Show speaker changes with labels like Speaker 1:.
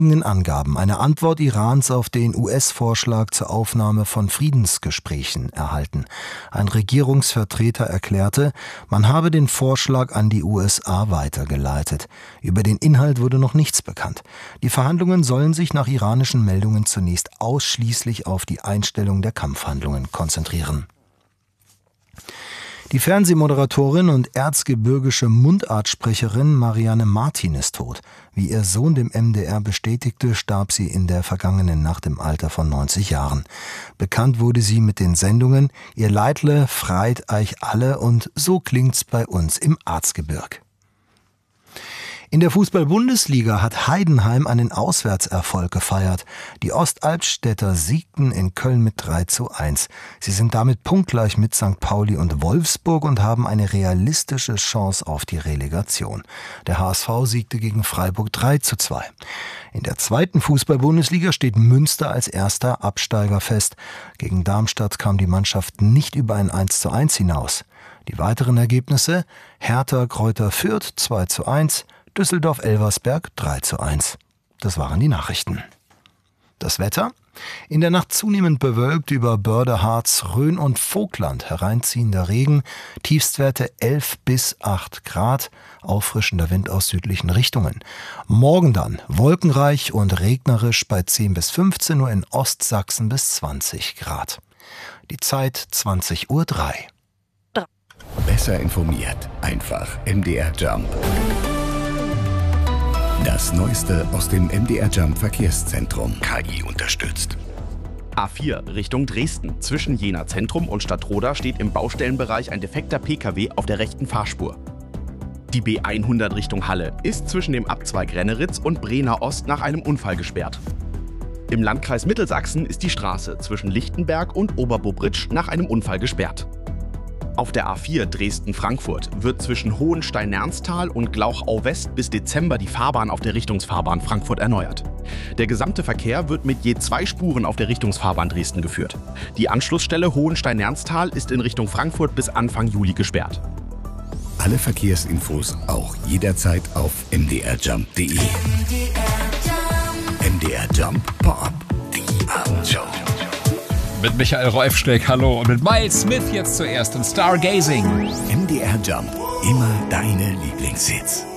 Speaker 1: beunruhigenden Angaben eine Antwort Irans auf den US-Vorschlag zur Aufnahme von Friedensgesprächen erhalten. Ein Regierungsvertreter erklärte, man habe den Vorschlag an die USA weitergeleitet. Über den Inhalt wurde noch nichts bekannt. Die Verhandlungen sollen sich nach iranischen Meldungen zunächst ausschließlich auf die Einstellung der Kampfhandlungen konzentrieren. Die Fernsehmoderatorin und erzgebirgische Mundartsprecherin Marianne Martin ist tot. Wie ihr Sohn dem MDR bestätigte, starb sie in der vergangenen Nacht im Alter von 90 Jahren. Bekannt wurde sie mit den Sendungen Ihr Leidle freit euch alle und So klingt's bei uns im Erzgebirg. In der Fußball-Bundesliga hat Heidenheim einen Auswärtserfolg gefeiert. Die Ostalbstädter siegten in Köln mit 3:1. Sie sind damit punktgleich mit St. Pauli und Wolfsburg und haben eine realistische Chance auf die Relegation. Der HSV siegte gegen Freiburg 3:2. In der zweiten Fußball-Bundesliga steht Münster als erster Absteiger fest. Gegen Darmstadt kam die Mannschaft nicht über ein 1:1 hinaus. Die weiteren Ergebnisse: Hertha Greuther Fürth 2:1, Düsseldorf-Elversberg 3:1. Das waren die Nachrichten. Das Wetter? In der Nacht zunehmend bewölkt über Börde, Harz, Rhön und Vogtland. Hereinziehender Regen, Tiefstwerte 11 bis 8 Grad, auffrischender Wind aus südlichen Richtungen. Morgen dann wolkenreich und regnerisch bei 10 bis 15, nur in Ostsachsen bis 20 Grad. Die Zeit 20:03 Uhr.
Speaker 2: Besser informiert, einfach MDR Jump. Das Neueste aus dem MDR Jump Verkehrszentrum. KI unterstützt.
Speaker 3: A4 Richtung Dresden. Zwischen Jena Zentrum und Stadtroda steht im Baustellenbereich ein defekter Pkw auf der rechten Fahrspur. Die B100 Richtung Halle ist zwischen dem Abzweig Renneritz und Brenner Ost nach einem Unfall gesperrt. Im Landkreis Mittelsachsen ist die Straße zwischen Lichtenberg und Oberbobritzsch nach einem Unfall gesperrt. Auf der A4 Dresden-Frankfurt wird zwischen Hohenstein-Nernstal und Glauchau-West bis Dezember die Fahrbahn auf der Richtungsfahrbahn Frankfurt erneuert. Der gesamte Verkehr wird mit je 2 Spuren auf der Richtungsfahrbahn Dresden geführt. Die Anschlussstelle Hohenstein-Nernstal ist in Richtung Frankfurt bis Anfang Juli gesperrt.
Speaker 2: Alle Verkehrsinfos auch jederzeit auf mdrjump.de. MDR Jump Pop, die Abendshow.
Speaker 4: Mit Michael Reufschneck, hallo. Und mit Miles Smith jetzt zuerst in Stargazing.
Speaker 2: MDR Jump, immer deine Lieblingshits.